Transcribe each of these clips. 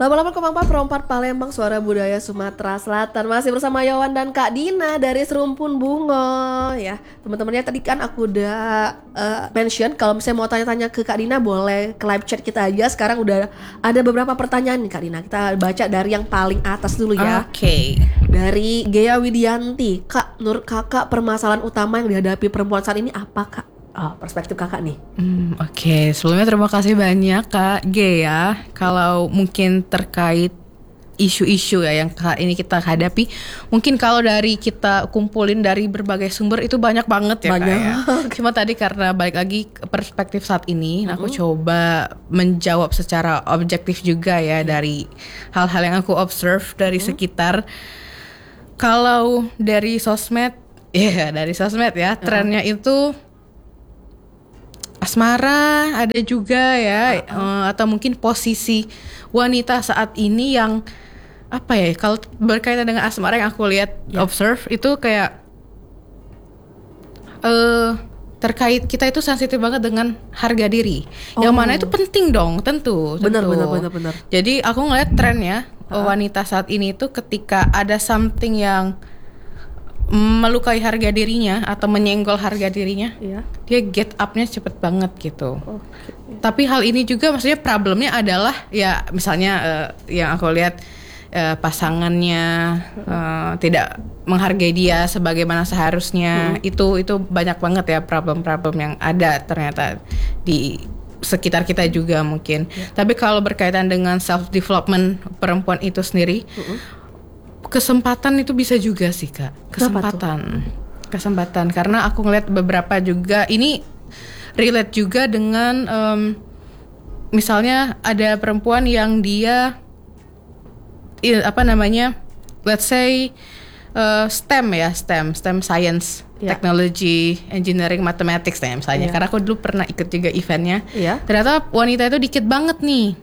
Lama-lama Kemangpa Perompak Palembang Suara Budaya Sumatera Selatan. Masih bersama Yowan dan Kak Dina dari Serumpun Bungo. Ya, teman-temannya tadi kan aku udah mention kalau misalnya mau tanya-tanya ke Kak Dina boleh ke live chat kita aja. Sekarang udah ada beberapa pertanyaan nih Kak Dina. Kita baca dari yang paling atas dulu ya. Oke. Dari Gea Widianti. Kak, menurut kakak permasalahan utama yang dihadapi perempuan saat ini apa Kak? Oh, perspektif kakak nih. Oke. Sebelumnya terima kasih banyak Kak G ya. Kalau mungkin terkait isu-isu ya yang ini kita hadapi, mungkin kalau dari kita kumpulin dari berbagai sumber itu banyak banget ya Kak ya. Cuma tadi karena balik lagi ke perspektif saat ini, aku coba menjawab secara objektif juga ya dari hal-hal yang aku observe dari sekitar. Kalau dari sosmed, dari sosmed ya, trennya itu asmara ada juga ya, atau mungkin posisi wanita saat ini yang apa ya, kalau berkaitan dengan asmara yang aku lihat observe itu kayak terkait kita itu sensitif banget dengan harga diri, yang mana itu penting dong tentu. Benar. Jadi aku ngeliat trennya wanita saat ini itu ketika ada something yang melukai harga dirinya atau menyenggol harga dirinya, dia get up-nya cepet banget gitu. Tapi hal ini juga maksudnya problemnya adalah ya misalnya yang aku lihat pasangannya tidak menghargai dia sebagaimana seharusnya. Itu banyak banget ya problem-problem yang ada ternyata di sekitar kita juga mungkin. Tapi kalau berkaitan dengan self development perempuan itu sendiri, kesempatan itu bisa juga sih Kak. Kesempatan karena aku ngeliat beberapa juga ini relate juga dengan misalnya ada perempuan yang dia let's say STEM science, technology, engineering, mathematics misalnya. Karena aku dulu pernah ikut juga eventnya. Ternyata wanita itu dikit banget nih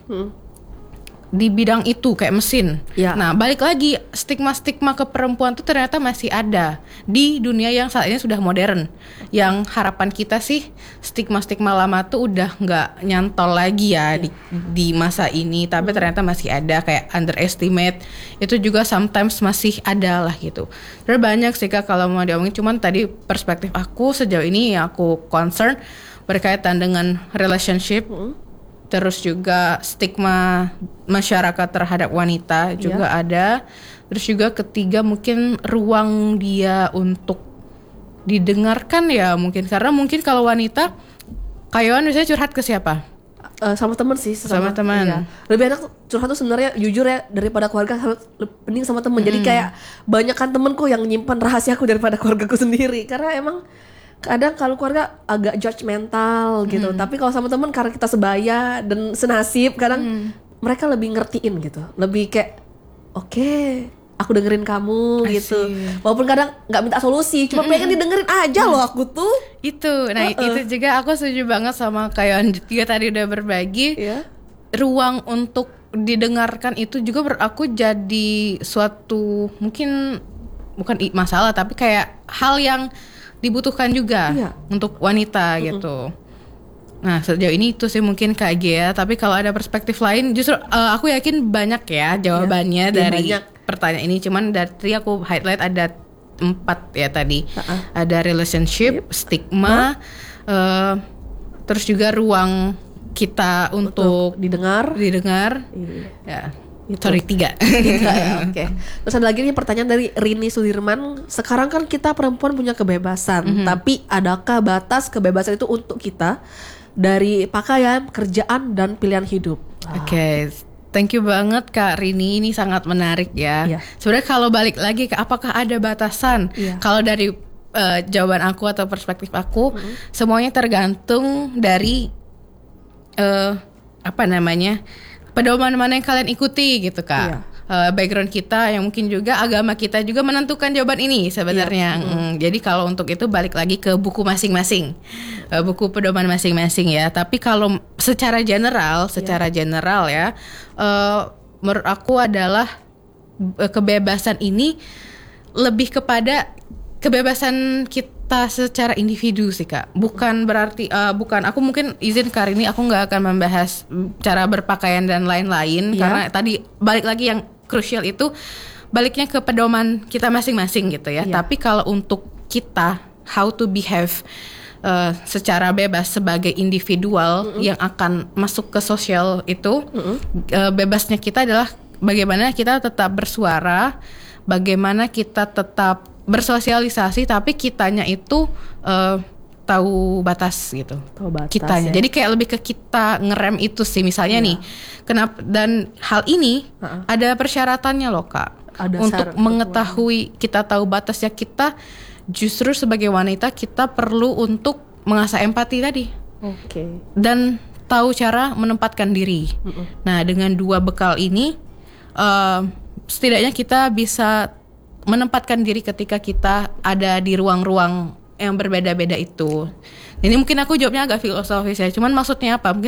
di bidang itu kayak mesin. Nah, balik lagi stigma-stigma ke perempuan tuh ternyata masih ada di dunia yang saat ini sudah modern. Yang harapan kita sih stigma-stigma lama tuh udah nggak nyantol lagi ya di masa ini. Tapi ternyata masih ada kayak underestimate. Itu juga sometimes masih ada lah gitu. Terus banyak sih Kak kalau mau diomongin. Cuman tadi perspektif aku sejauh ini yang aku concern berkaitan dengan relationship. Terus juga stigma masyarakat terhadap wanita juga ada. Terus juga ketiga mungkin ruang dia untuk didengarkan ya mungkin. Karena mungkin kalau wanita, Kayoan biasanya curhat ke siapa? Sama teman sih. Sama teman. Iya. Lebih enak curhat tuh sebenarnya jujur ya daripada keluarga, mending sama teman. Jadi kayak banyak kan temenku yang nyimpan rahasiaku daripada keluargaku sendiri. Karena emang kadang kalau keluarga agak judgmental gitu, tapi kalau sama teman karena kita sebaya dan senasib, kadang mereka lebih ngertiin gitu, lebih kayak oke, aku dengerin kamu gitu, walaupun kadang nggak minta solusi, cuma pengen didengerin aja loh aku tuh. Itu, nah itu juga aku setuju banget sama kayak juga tadi udah berbagi, ruang untuk didengarkan itu juga aku jadi suatu mungkin bukan masalah tapi kayak hal yang dibutuhkan juga untuk wanita gitu. Nah sejauh ini itu sih mungkin Kak Gea. Tapi kalau ada perspektif lain justru aku yakin banyak ya jawabannya dari pertanyaan ini. Cuman dari aku highlight ada 4 ya tadi. Ada relationship, stigma, terus juga ruang kita untuk didengar. Ya. Sorry, 3 ya, oke. Terus ada lagi nih pertanyaan dari Rini Sudirman. Sekarang kan kita perempuan punya kebebasan, tapi adakah batas kebebasan itu untuk kita dari pakaian, kerjaan, dan pilihan hidup? Oke. Thank you banget Kak Rini, ini sangat menarik ya. Sebenarnya kalau balik lagi ke apakah ada batasan? Kalau dari jawaban aku atau perspektif aku, semuanya tergantung dari pedoman mana yang kalian ikuti gitu Kak. Background kita yang mungkin juga agama kita juga menentukan jawaban ini sebenarnya. Jadi kalau untuk itu balik lagi ke buku masing-masing, buku pedoman masing-masing ya. Tapi kalau secara general ya, menurut aku adalah kebebasan ini lebih kepada kebebasan kita secara individu sih Kak. Bukan berarti bukan aku mungkin izin kali ini aku nggak akan membahas cara berpakaian dan lain-lain karena tadi balik lagi yang krusial itu baliknya ke pedoman kita masing-masing gitu ya. Tapi kalau untuk kita how to behave secara bebas sebagai individual yang akan masuk ke sosial itu, bebasnya kita adalah bagaimana kita tetap bersuara, bagaimana kita tetap bersosialisasi, tapi kitanya itu tahu batas gitu. Tahu batas, kitanya. Jadi kayak lebih ke kita ngerem itu sih. Misalnya nih, kenapa dan hal ini ada persyaratannya loh Kak. Untuk mengetahui kita tahu batasnya kita, justru sebagai wanita kita perlu untuk mengasah empati tadi. Dan tahu cara menempatkan diri. Nah, dengan 2 bekal ini, setidaknya kita bisa menempatkan diri ketika kita ada di ruang-ruang yang berbeda-beda itu. Ini mungkin aku jawabnya agak filosofis ya. Cuman maksudnya apa? Mungkin